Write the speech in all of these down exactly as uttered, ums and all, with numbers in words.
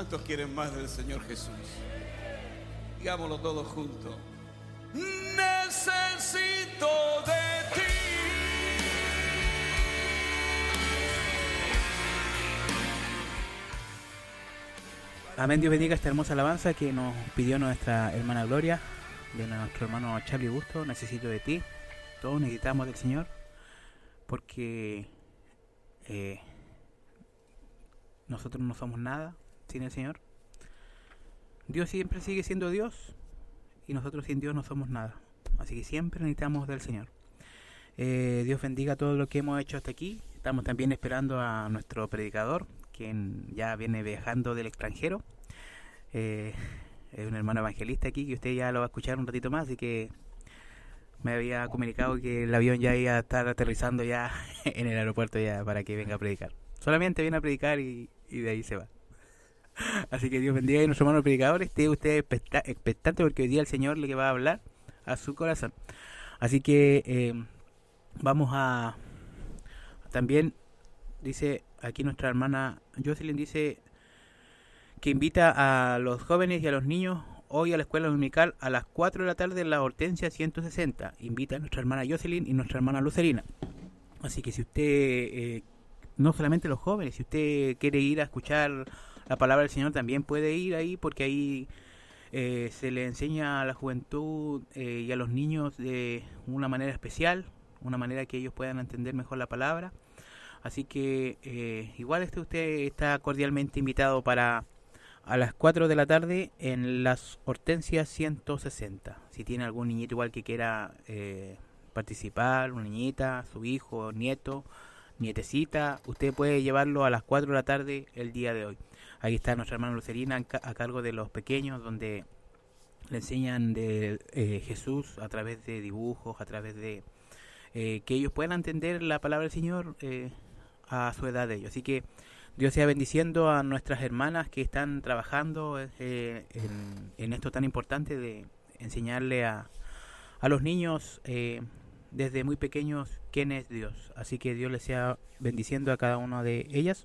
¿Cuántos quieren más del Señor Jesús? Digámoslo todos juntos. Necesito de ti. Amén, Dios bendiga esta hermosa alabanza que nos pidió nuestra hermana Gloria, de nuestro hermano Charlie Busto. Necesito de ti. Todos necesitamos del Señor, porque eh, nosotros no somos nada sin el Señor. Dios siempre sigue siendo Dios y nosotros sin Dios no somos nada. Así que siempre necesitamos del Señor. Eh, Dios bendiga todo lo que hemos hecho hasta aquí. Estamos también esperando a nuestro predicador, quien ya viene viajando del extranjero. Eh, es un hermano evangelista aquí que usted ya lo va a escuchar un ratito más, así que me había comunicado que el avión ya iba a estar aterrizando ya en el aeropuerto ya para que venga a predicar. Solamente viene a predicar y, y de ahí se va. Así que Dios bendiga a nuestro hermano predicador. Esté usted expecta- expectante porque hoy día el Señor le va a hablar a su corazón. Así que eh, vamos a... También dice aquí nuestra hermana Jocelyn, dice que invita a los jóvenes y a los niños hoy a la escuela dominical a las cuatro de la tarde en la Hortensia ciento sesenta. Invita a nuestra hermana Jocelyn y nuestra hermana Lucerina. Así que si usted, eh, no solamente los jóvenes, si usted quiere ir a escuchar la palabra del Señor, también puede ir ahí, porque ahí eh, se le enseña a la juventud eh, y a los niños de una manera especial, una manera que ellos puedan entender mejor la palabra. Así que eh, igual este usted está cordialmente invitado para a las cuatro de la tarde en las Hortensias ciento sesenta. Si tiene algún niñito igual que quiera eh, participar, una niñita, su hijo, nieto, nietecita, usted puede llevarlo a las cuatro de la tarde el día de hoy. Ahí está nuestra hermana Lucerina a cargo de los pequeños, donde le enseñan de eh, Jesús a través de dibujos, a través de eh, que ellos puedan entender la palabra del Señor eh, a su edad de ellos. Así que Dios sea bendiciendo a nuestras hermanas que están trabajando eh, en, en esto tan importante de enseñarle a, a los niños eh, desde muy pequeños quién es Dios. Así que Dios les sea bendiciendo a cada una de ellas.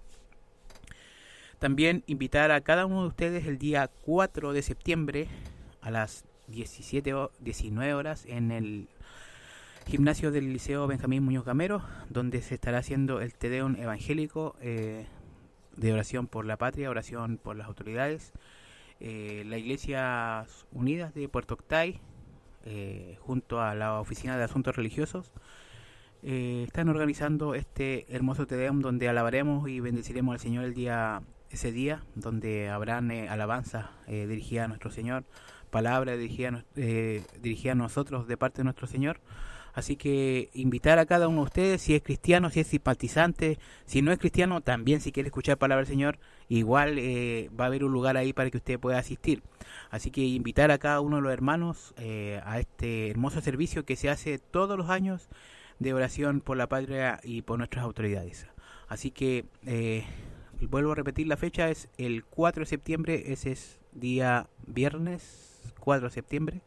También invitar a cada uno de ustedes el día cuatro de septiembre a las diecisiete o diecinueve horas en el gimnasio del Liceo Benjamín Muñoz Gamero, donde se estará haciendo el Te Deum evangélico eh, de oración por la patria, oración por las autoridades. Eh, la Iglesias Unidas de Puerto Octay, eh, junto a la Oficina de Asuntos Religiosos, eh, están organizando este hermoso Te Deum donde alabaremos y bendeciremos al Señor el día ese día, donde habrán eh, alabanzas eh, dirigidas a nuestro Señor, palabra dirigida, eh, dirigida a nosotros de parte de nuestro Señor. Así que invitar a cada uno de ustedes, si es cristiano, si es simpatizante, si no es cristiano, también si quiere escuchar palabra del Señor, igual eh, va a haber un lugar ahí para que usted pueda asistir. Así que invitar a cada uno de los hermanos eh, a este hermoso servicio que se hace todos los años de oración por la patria y por nuestras autoridades. Así que eh, vuelvo a repetir, la fecha es el cuatro de septiembre, ese es día viernes, cuatro de septiembre.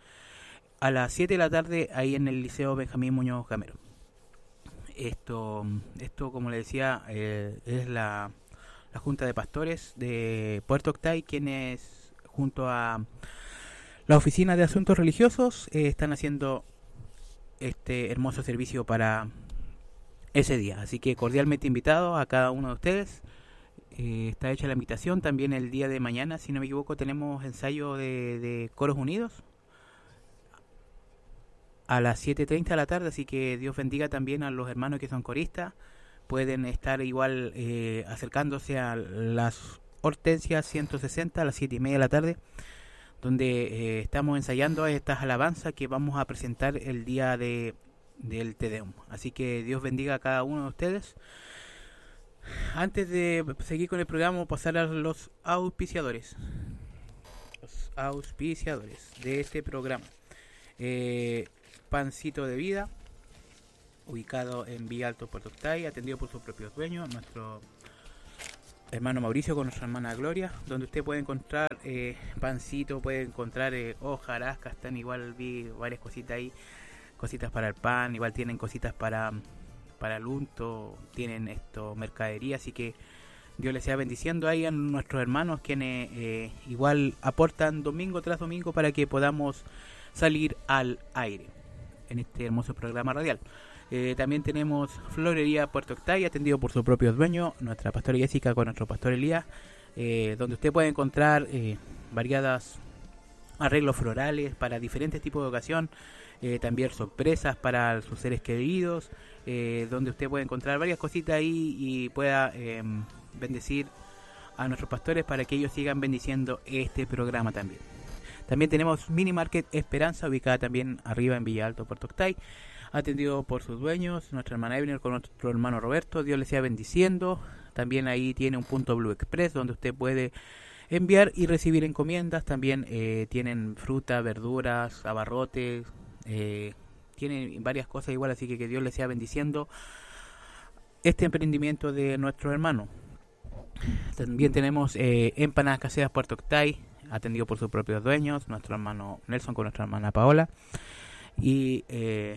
A las siete de la tarde ahí en el Liceo Benjamín Muñoz Gamero. Esto, esto como le decía, eh, es la, la Junta de Pastores de Puerto Octay, quienes junto a la Oficina de Asuntos Religiosos eh, están haciendo este hermoso servicio para ese día. Así que cordialmente invitado a cada uno de ustedes. Eh, está hecha la invitación. También el día de mañana, si no me equivoco, tenemos ensayo de, de Coros Unidos a las siete treinta de la tarde, así que Dios bendiga también a los hermanos que son coristas. Pueden estar igual eh, acercándose a las Hortensias ciento sesenta a las siete y media de la tarde, donde eh, estamos ensayando estas alabanzas que vamos a presentar el día de del Te Deum. Así que Dios bendiga a cada uno de ustedes. Antes de seguir con el programa, pasar a los auspiciadores. Los auspiciadores de este programa. Eh, Pancito de Vida, ubicado en Villa Alto, Puerto Octay, atendido por sus propios dueños, nuestro hermano Mauricio con nuestra hermana Gloria, donde usted puede encontrar eh, pancito, puede encontrar eh, hojarascas, están igual, vi varias cositas ahí, cositas para el pan, igual tienen cositas para, para el unto, tienen esto, mercadería, así que Dios les sea bendiciendo ahí a nuestros hermanos quienes eh, igual aportan domingo tras domingo para que podamos salir al aire en este hermoso programa radial. Eh, también tenemos Florería Puerto Octay, atendido por su propio dueño, nuestra pastora Jessica con nuestro pastor Elías, eh, donde usted puede encontrar eh, variadas arreglos florales para diferentes tipos de ocasión, eh, también sorpresas para sus seres queridos, eh, donde usted puede encontrar varias cositas ahí y pueda eh, bendecir a nuestros pastores para que ellos sigan bendiciendo este programa también. También tenemos Mini Market Esperanza, ubicada también arriba en Villa Alto, Puerto Octay, atendido por sus dueños, nuestra hermana Evelyn con nuestro hermano Roberto. Dios les sea bendiciendo. También ahí tiene un punto Blue Express donde usted puede enviar y recibir encomiendas. También eh, tienen fruta, verduras, abarrotes, eh, tienen varias cosas igual, así que que Dios les sea bendiciendo este emprendimiento de nuestro hermano. También tenemos eh, Empanadas Caseras Puerto Octay, atendido por sus propios dueños, nuestro hermano Nelson con nuestra hermana Paola y eh,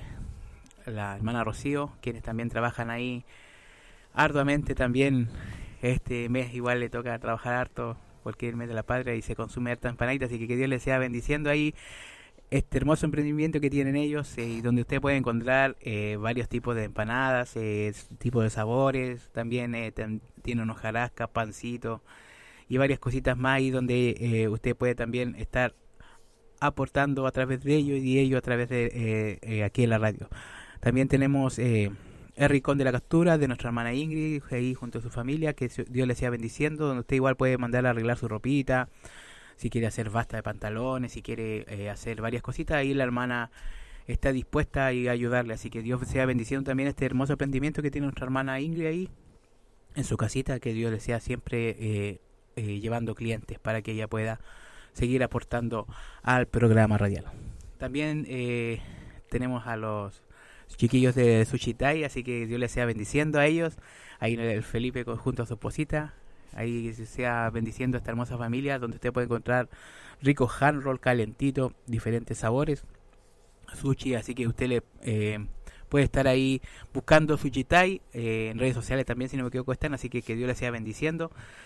la hermana Rocío, quienes también trabajan ahí arduamente. También este mes igual le toca trabajar harto porque es el mes de la patria y se consume harta empanadita, así que que Dios les sea bendiciendo ahí este hermoso emprendimiento que tienen ellos, eh, y donde usted puede encontrar eh, varios tipos de empanadas, eh, tipos de sabores, también eh, ten, tiene unos jarascas, pancitos y varias cositas más ahí donde eh, usted puede también estar aportando a través de ellos y ellos a través de eh, eh, aquí en la radio. También tenemos eh, el Rincón de la Costura de nuestra hermana Ingrid, ahí junto a su familia, que Dios les sea bendiciendo, donde usted igual puede mandar a arreglar su ropita, si quiere hacer basta de pantalones, si quiere eh, hacer varias cositas, ahí la hermana está dispuesta a ayudarle, así que Dios sea bendiciendo también este hermoso emprendimiento que tiene nuestra hermana Ingrid ahí en su casita, que Dios le sea siempre eh, eh, llevando clientes para que ella pueda seguir aportando al programa radial. También eh, tenemos a los chiquillos de Suchitai, así que Dios les sea bendiciendo a ellos, ahí el Felipe junto a su esposita, ahí sea bendiciendo a esta hermosa familia, donde usted puede encontrar rico hand roll calentito, diferentes sabores, sushi, así que usted le eh, puede estar ahí buscando Suchitai, eh, en redes sociales también, si no me equivoco están, así que que Dios les sea bendiciendo.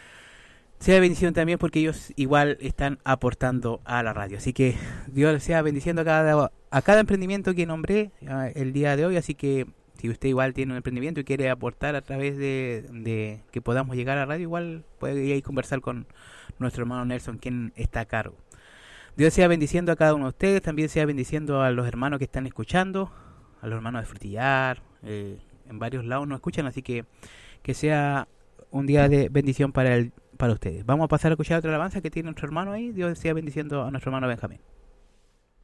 Sea bendición también porque ellos igual están aportando a la radio. Así que Dios les sea bendiciendo a cada, a cada emprendimiento que nombré uh, el día de hoy. Así que si usted igual tiene un emprendimiento y quiere aportar a través de, de que podamos llegar a la radio, igual puede ir a conversar con nuestro hermano Nelson, quien está a cargo. Dios sea bendiciendo a cada uno de ustedes. También sea bendiciendo a los hermanos que están escuchando, a los hermanos de Frutillar. Eh, en varios lados nos escuchan. Así que que sea un día de bendición para el para ustedes. Vamos a pasar a escuchar otra alabanza que tiene nuestro hermano ahí. Dios sea bendiciendo a nuestro hermano Benjamín.